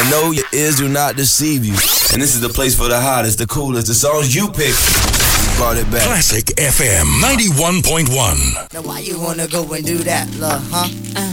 And know your ears do not deceive you. And this is the place for the hottest, the coolest, the songs you pick. We brought it back. Classic FM 91.1. Now why you wanna go and do that, love, huh?